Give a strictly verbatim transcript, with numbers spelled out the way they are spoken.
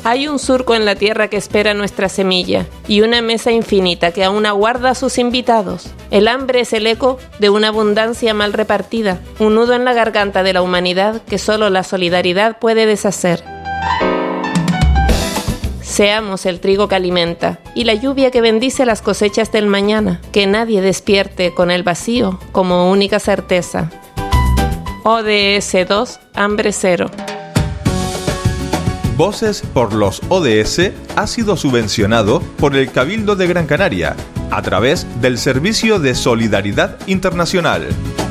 Hay un surco en la tierra que espera nuestra semilla y una mesa infinita que aún aguarda a sus invitados. El hambre es el eco de una abundancia mal repartida, un nudo en la garganta de la humanidad que solo la solidaridad puede deshacer. Seamos el trigo que alimenta y la lluvia que bendice las cosechas del mañana, que nadie despierte con el vacío como única certeza. O D S dos, hambre cero. Voces por los O D S ha sido subvencionado por el Cabildo de Gran Canaria a través del Servicio de Solidaridad Internacional.